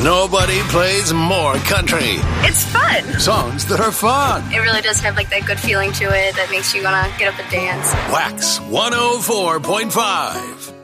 Nobody plays more country. It's fun. Songs that are fun. It really does have like that good feeling to it that makes you want to get up and dance. Wax 104.5.